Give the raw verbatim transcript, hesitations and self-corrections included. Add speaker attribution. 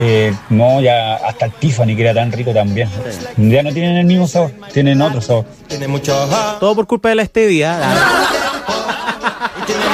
Speaker 1: Eh, no, ya hasta el Tiffany, que era tan rico también. Ya no tienen el mismo sabor, tienen otro sabor.
Speaker 2: Todo por culpa de la stevia.